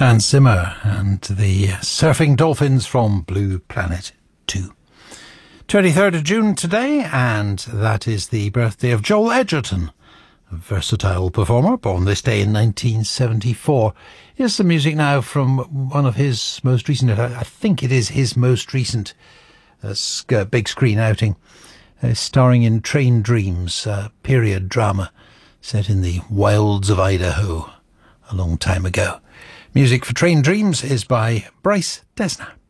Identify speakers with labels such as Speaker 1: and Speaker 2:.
Speaker 1: Hans Zimmer and the Surfing Dolphins from Blue Planet 2. 23rd of June today, and that is the birthday of Joel Edgerton, a versatile performer born this day in 1974. Here's some music now from one of his most recent, I think it is his most recent big screen outing, starring in Train Dreams, a period drama set in the wilds of Idaho a long time ago. Music for Train Dreams is by Bryce Dessner.